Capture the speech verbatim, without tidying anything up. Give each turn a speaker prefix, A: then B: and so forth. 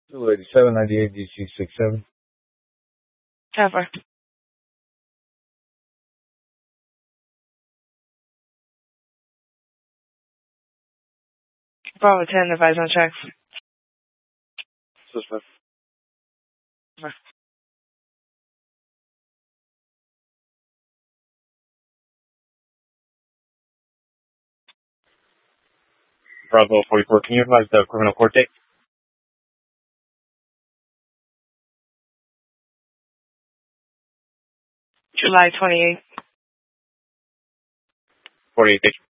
A: two eighty-seven ninety-eight D C six seven.
B: Cover. Bravo ten, advise on tracks.
A: Suspect.
B: Cover.
A: Bravo forty-four, can you advise the criminal court date?
B: July twenty-eighth.
A: forty-eight,